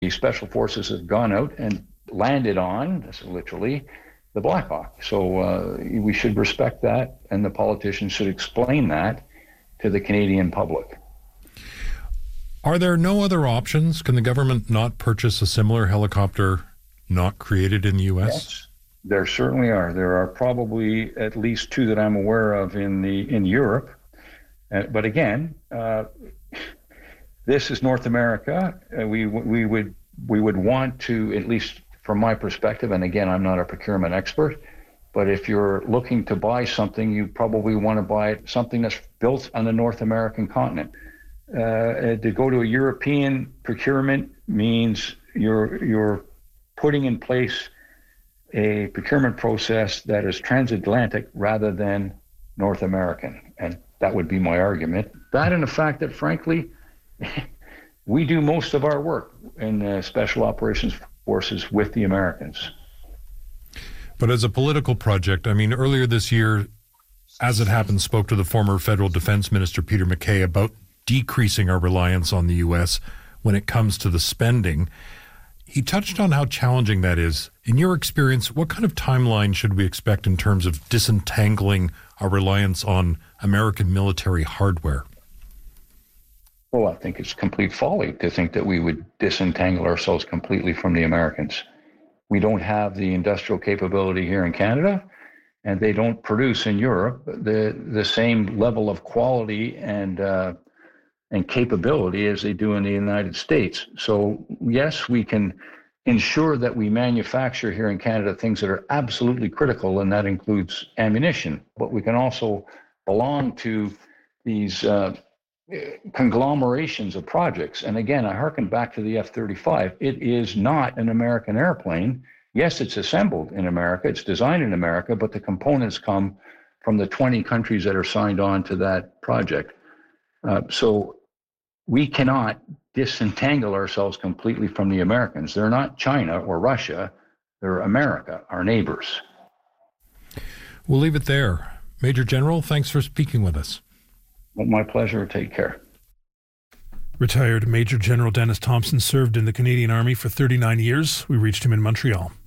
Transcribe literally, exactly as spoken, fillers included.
the Special Forces have gone out and landed on, this is literally, the Black Hawk. So uh, we should respect that, and the politicians should explain that to the Canadian public. Are there no other options? Can the government not purchase a similar helicopter not created in the U S? Yes, there certainly are. There are probably at least two that I'm aware of in the in Europe. Uh, but again, uh, this is North America. Uh, we we would we would want to, at least from my perspective, and again, I'm not a procurement expert, but if you're looking to buy something, you probably want to buy something that's built on the North American continent. Uh, to go to a European procurement means you're you're putting in place a procurement process that is transatlantic rather than North American, and that would be my argument. That and the fact that, frankly, we do most of our work in uh, Special Operations Forces with the Americans. But as a political project, I mean, earlier this year, as it happened, spoke to the former federal defense minister, Peter MacKay, about decreasing our reliance on the U S when it comes to the spending. He touched on how challenging that is. In your experience, what kind of timeline should we expect in terms of disentangling our reliance on American military hardware? Well, I think it's complete folly to think that we would disentangle ourselves completely from the Americans. We don't have the industrial capability here in Canada, and they don't produce in Europe the the same level of quality and uh, and capability as they do in the United States. So yes, we can ensure that we manufacture here in Canada things that are absolutely critical, and that includes ammunition. But we can also belong to these uh, conglomerations of projects. And again, I hearken back to the F thirty-five. It is not an American airplane. Yes, it's assembled in America, it's designed in America, but the components come from the twenty countries that are signed on to that project. Uh, so we cannot disentangle ourselves completely from the Americans. They're not China or Russia, they're America, our neighbors. We'll leave it there. Major General, thanks for speaking with us. Well, my pleasure. Take care. Retired Major General Dennis Thompson served in the Canadian Army for thirty-nine years. We reached him in Montreal.